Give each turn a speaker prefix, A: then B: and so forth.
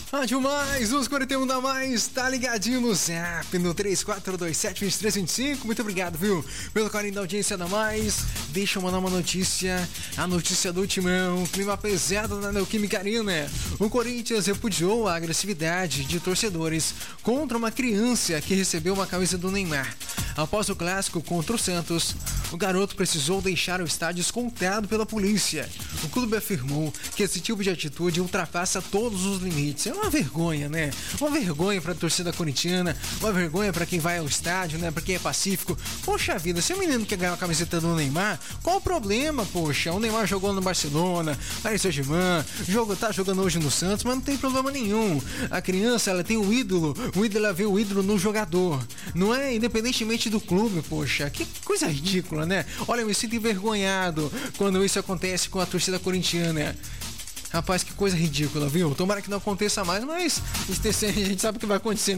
A: Rádio Mais, 11h41 da Mais, tá ligadinho no Zap, no 3427-2325. Muito obrigado, viu, pelo carinho da audiência da Mais. Deixa eu mandar uma notícia, a notícia do Timão. Clima pesado na Neoquímica Arena. O Corinthians repudiou a agressividade de torcedores contra uma criança que recebeu uma camisa do Neymar. Após o clássico contra o Santos, o garoto precisou deixar o estádio escoltado pela polícia. O clube afirmou que esse tipo de atitude ultrapassa todos os limites. É uma vergonha, né? Uma vergonha pra torcida corintiana, uma vergonha pra quem vai ao estádio, né? Pra quem é pacífico. Poxa vida, se o menino quer ganhar uma camiseta do Neymar, qual o problema, poxa? O Neymar jogou no Barcelona, Paris Saint-Germain, tá jogando hoje no Santos, mas não tem problema nenhum. A criança, ela tem um ídolo, ela vê o ídolo no jogador. Não é independentemente do clube, poxa. Que coisa ridícula, né? Olha, eu me sinto envergonhado quando isso acontece com a torcida corintiana. Rapaz, que coisa ridícula, viu? Tomara que não aconteça mais, mas a gente sabe o que vai acontecer.